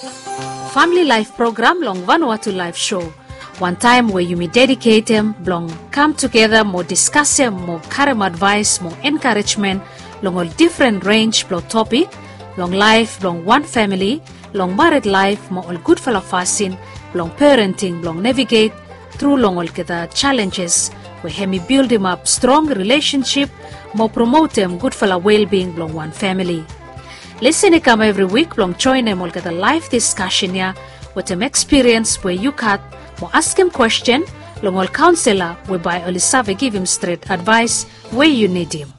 Family Life program long Vanuatu Life Show. One time where you may dedicate them, long come together, more discuss them, more carry advice, more encouragement, long all different range, long topic, long life, long one family, long married life, more all good for fasting, long parenting, long navigate through long all the challenges, where hemi build him up strong relationship, more promote them good for well-being, long one family. Listen come every week, long join them all the live discussion here, with them experience where you cut, more ask him question, long all counselor, whereby Olisave give him straight advice where you need him.